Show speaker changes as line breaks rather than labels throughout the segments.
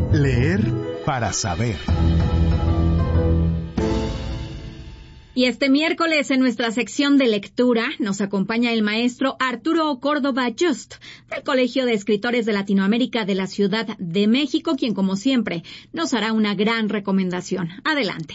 Leer para saber.
Y este miércoles en nuestra sección de lectura nos acompaña el maestro Arturo Córdoba Just, del Colegio de Escritores de Latinoamérica de la Ciudad de México, quien como siempre nos hará una gran recomendación. Adelante.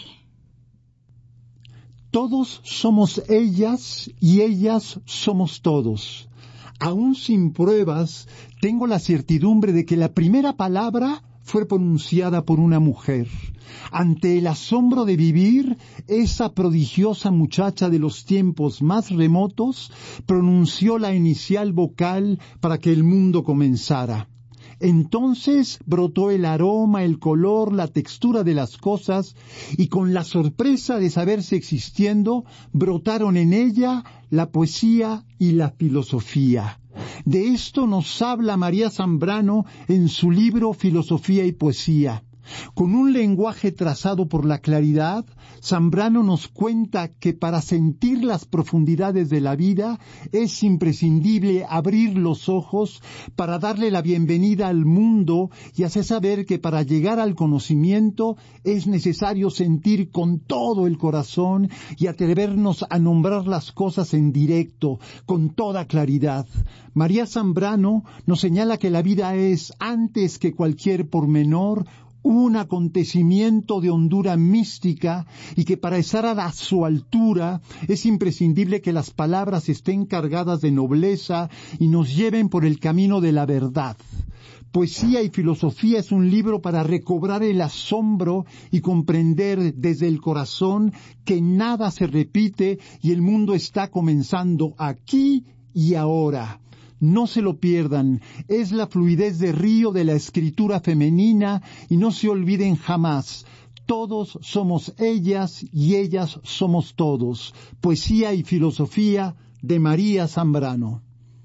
Todos somos ellas y ellas somos todos. Aún sin pruebas, tengo la certidumbre de que la primera palabra fue pronunciada por una mujer. Ante el asombro de vivir, esa prodigiosa muchacha de los tiempos más remotos pronunció la inicial vocal para que el mundo comenzara. Entonces brotó el aroma, el color, la textura de las cosas, y con la sorpresa de saberse existiendo, brotaron en ella la poesía y la filosofía. De esto nos habla María Zambrano en su libro Filosofía y Poesía. Con un lenguaje trazado por la claridad, Zambrano nos cuenta que para sentir las profundidades de la vida es imprescindible abrir los ojos para darle la bienvenida al mundo y hacer saber que para llegar al conocimiento es necesario sentir con todo el corazón y atrevernos a nombrar las cosas en directo, con toda claridad. María Zambrano nos señala que la vida es, antes que cualquier pormenor, un acontecimiento de hondura mística y que para estar a su altura es imprescindible que las palabras estén cargadas de nobleza y nos lleven por el camino de la verdad. Poesía y Filosofía es un libro para recobrar el asombro y comprender desde el corazón que nada se repite y el mundo está comenzando aquí y ahora. No se lo pierdan, es la fluidez de río de la escritura femenina y no se olviden jamás, todos somos ellas y ellas somos todos. Poesía y Filosofía de María Zambrano.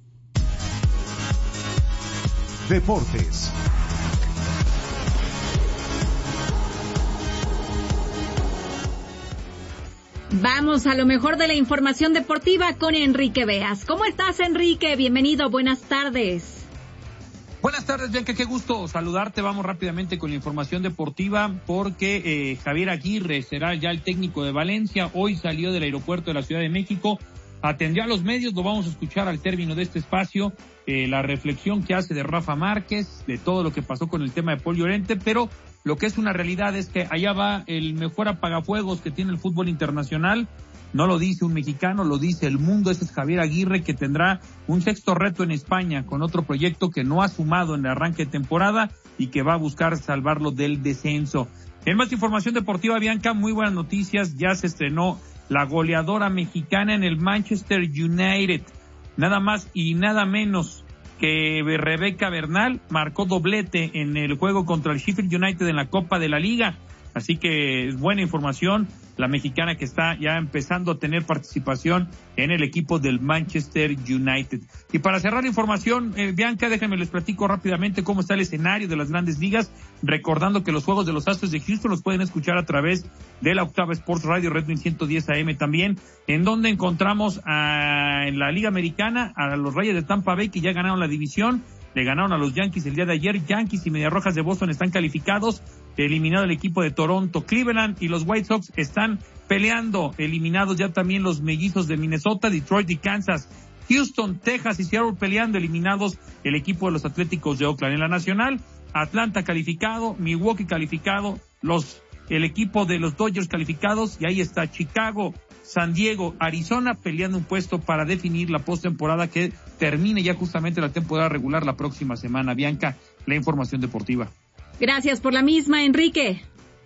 Deportes.
Vamos a lo mejor de la información deportiva con Enrique Beas. ¿Cómo estás, Enrique? Bienvenido, buenas tardes.
Buenas tardes, Bianca, qué gusto saludarte. Vamos rápidamente con la información deportiva porque Javier Aguirre será ya el técnico de Valencia. Hoy salió del aeropuerto de la Ciudad de México, atendió a los medios, lo vamos a escuchar al término de este espacio, la reflexión que hace de Rafa Márquez, de todo lo que pasó con el tema de Paul Llorente, pero lo que es una realidad es que allá va el mejor apagafuegos que tiene el fútbol internacional. No lo dice un mexicano, lo dice el mundo. Ese es Javier Aguirre, que tendrá un sexto reto en España con otro proyecto que no ha sumado en el arranque de temporada y que va a buscar salvarlo del descenso. En más información deportiva, Bianca, muy buenas noticias. Ya se estrenó la goleadora mexicana en el Manchester United. Nada más y nada menos que Rebeca Bernal marcó doblete en el juego contra el Sheffield United en la Copa de la Liga. Así que es buena información, la mexicana que está ya empezando a tener participación en el equipo del Manchester United. Y para cerrar la información, Bianca, déjenme les platico rápidamente cómo está el escenario de las grandes ligas, recordando que los juegos de los Astros de Houston los pueden escuchar a través de la Octava Sports Radio, Redwin 110 AM también, en donde encontramos en la Liga Americana a los Reyes de Tampa Bay, que ya ganaron la división. Le ganaron a los Yankees el día de ayer. Yankees y Medias Rojas de Boston están calificados. Eliminado el equipo de Toronto. Cleveland y los White Sox están peleando. Eliminados ya también los Mellizos de Minnesota, Detroit y Kansas. Houston, Texas y Seattle peleando. Eliminados el equipo de los Atléticos de Oakland. En la Nacional, Atlanta calificado, Milwaukee calificado, el equipo de los Dodgers calificados, y ahí está Chicago, San Diego, Arizona peleando un puesto para definir la postemporada que termine ya justamente la temporada regular la próxima semana. Bianca, la información deportiva.
Gracias por la misma, Enrique.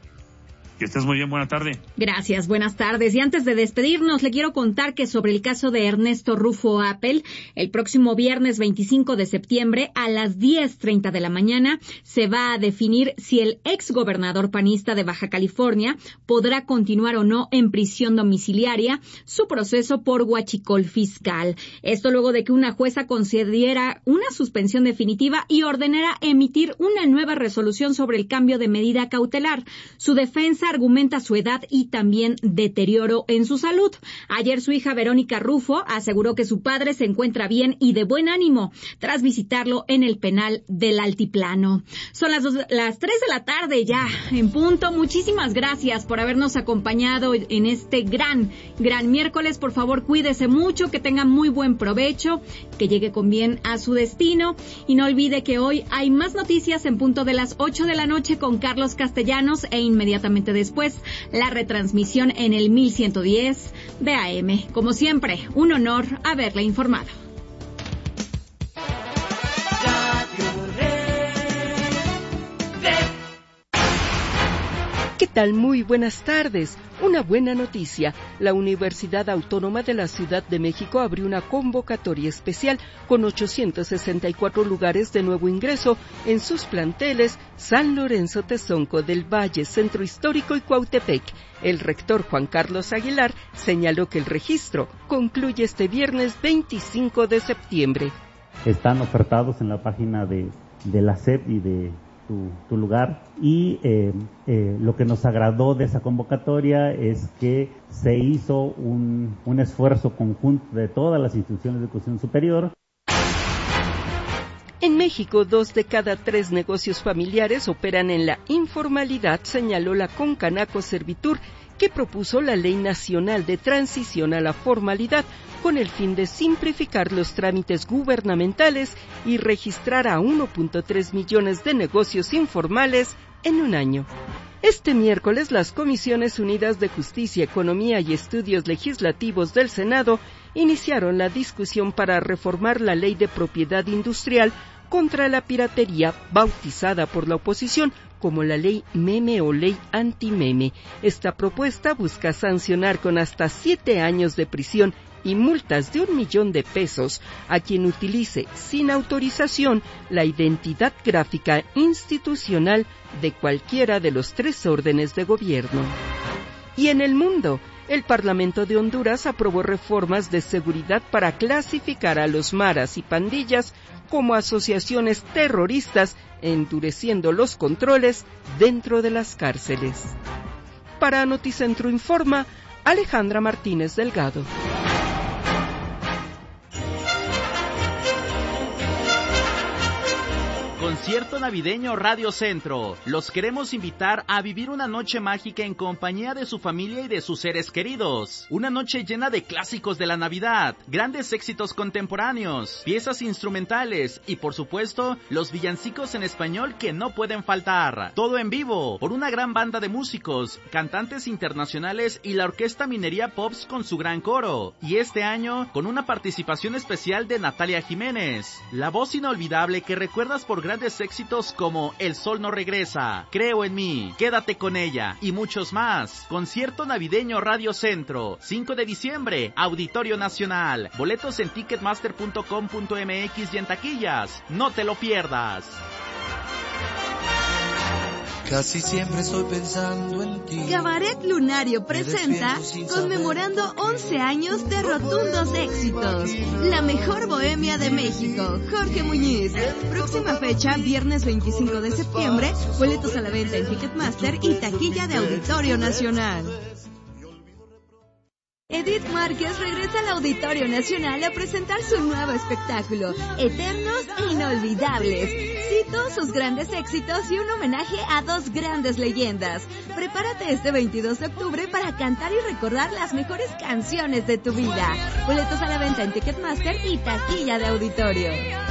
Que estés muy bien, buena tarde.
Gracias, buenas tardes. Y antes de despedirnos, le quiero contar que sobre el caso de Ernesto Rufo Appel, el próximo viernes 25 de septiembre a las 10:30 de la mañana se va a definir si el exgobernador panista de Baja California podrá continuar o no en prisión domiciliaria su proceso por huachicol fiscal. Esto luego de que una jueza concediera una suspensión definitiva y ordenara emitir una nueva resolución sobre el cambio de medida cautelar. Su defensa defensa argumenta su edad y también deterioro en su salud. Ayer su hija Verónica Rufo aseguró que su padre se encuentra bien y de buen ánimo tras visitarlo en el penal del Altiplano. Son las 3 de la tarde ya en punto. Muchísimas gracias por habernos acompañado en este gran miércoles. Por favor, cuídese mucho, que tenga muy buen provecho, que llegue con bien a su destino y no olvide que hoy hay más noticias en punto de las 8 de la noche con Carlos Castellanos e inmediatamente después la retransmisión en el 1110 de AM. Como siempre, un honor haberle informado.
¿Qué tal? Muy buenas tardes. Una buena noticia. La Universidad Autónoma de la Ciudad de México abrió una convocatoria especial con 864 lugares de nuevo ingreso en sus planteles San Lorenzo Tezonco del Valle, Centro Histórico y Cuautepec. El rector Juan Carlos Aguilar señaló que el registro concluye este viernes 25 de septiembre.
Están ofertados en la página de la SEP y de tu lugar, y lo que nos agradó de esa convocatoria es que se hizo un esfuerzo conjunto de todas las instituciones de educación superior.
En México, 2 de cada 3 negocios familiares operan en la informalidad, señaló la Concanaco Servitur, que propuso la Ley Nacional de Transición a la Formalidad con el fin de simplificar los trámites gubernamentales y registrar a 1.3 millones de negocios informales en un año. Este miércoles, las Comisiones Unidas de Justicia, Economía y Estudios Legislativos del Senado iniciaron la discusión para reformar la Ley de Propiedad Industrial contra la piratería, bautizada por la oposición como la Ley Meme o Ley Anti-Meme. Esta propuesta busca sancionar con hasta 7 años de prisión y multas de 1 millón de pesos a quien utilice sin autorización la identidad gráfica institucional de cualquiera de los 3 órdenes de gobierno. Y en el mundo, el Parlamento de Honduras aprobó reformas de seguridad para clasificar a los maras y pandillas como asociaciones terroristas, endureciendo los controles dentro de las cárceles. Para Noticentro Informa, Alejandra Martínez Delgado.
Concierto navideño Radio Centro. Los queremos invitar a vivir una noche mágica en compañía de su familia y de sus seres queridos. Una noche llena de clásicos de la Navidad, grandes éxitos contemporáneos, piezas instrumentales y, por supuesto, los villancicos en español que no pueden faltar. Todo en vivo, por una gran banda de músicos, cantantes internacionales y la Orquesta Minería Pops con su gran coro. Y este año, con una participación especial de Natalia Jiménez, la voz inolvidable que recuerdas por grandes éxitos como El Sol No Regresa, Creo en Mí, Quédate con Ella y muchos más. Concierto navideño Radio Centro, 5 de diciembre, Auditorio Nacional. Boletos en ticketmaster.com.mx y en taquillas. No te lo pierdas.
Casi siempre estoy pensando en ti.
Cabaret Lunario presenta conmemorando 11 años de rotundos éxitos. La mejor bohemia de México, Jorge Muñiz. Próxima fecha, viernes 25 de septiembre, boletos a la venta en Ticketmaster y taquilla de Auditorio Nacional. Edith Márquez regresa al Auditorio Nacional a presentar su nuevo espectáculo, Eternos e Inolvidables. Cito sus grandes éxitos y un homenaje a 2 grandes leyendas. Prepárate este 22 de octubre para cantar y recordar las mejores canciones de tu vida. Boletos a la venta en Ticketmaster y taquilla de Auditorio.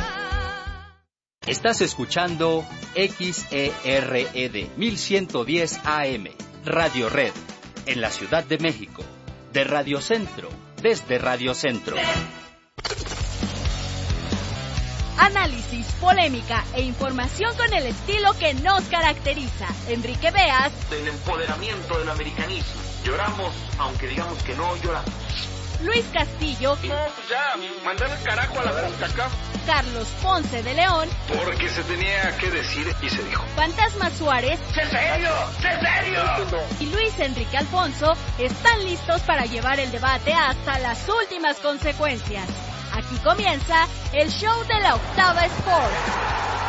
Estás escuchando XERED 1110 AM, Radio Red, en la Ciudad de México. De Radio Centro, desde Radio Centro.
Análisis, polémica e información con el estilo que nos caracteriza. Enrique Beas.
El empoderamiento del americanismo. Lloramos, aunque digamos que no lloramos.
Luis Castillo.
No, pues ya, mandar el carajo a la CONCACAF.
Carlos Ponce de León.
Porque se tenía que decir y se dijo.
Fantasma Suárez.
¡Sé serio! ¡Sé serio!
Y Luis Enrique Alfonso están listos para llevar el debate hasta las últimas consecuencias. Aquí comienza el show de la Octava Sports.